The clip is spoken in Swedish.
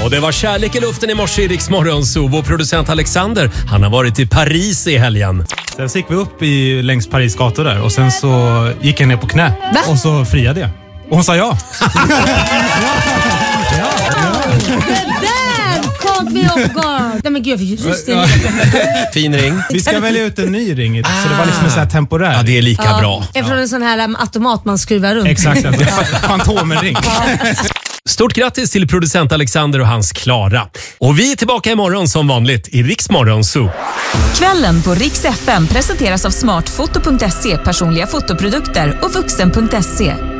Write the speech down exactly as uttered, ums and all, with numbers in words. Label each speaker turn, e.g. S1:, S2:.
S1: Och det var kärlek i luften i morse i Rix Morgon Zoo. Vår producent Alexander, han har varit i Paris i helgen.
S2: Sen så gick vi upp i, längs Paris gator där och sen så gick jag ner på knä.
S3: Va?
S2: Och så friade jag. Och hon sa ja.
S3: Caught me off guard. Nej men gud, jag fick just det.
S1: Fin ring.
S2: Vi ska välja ut en ny ring. Ah. Så det var liksom en sån här temporär.
S1: Ja, det är lika
S3: Ja,
S1: bra.
S3: Eftersom en sån här um, automat man skruvar runt.
S2: Exakt, en fantomenring.
S1: Stort grattis till producent Alexander och hans Klara. Och vi är tillbaka imorgon som vanligt i Rix Morgon Zoo.
S4: Kvällen på Rix F M presenteras av smartfoto punkt se, personliga fotoprodukter och vuxen punkt se.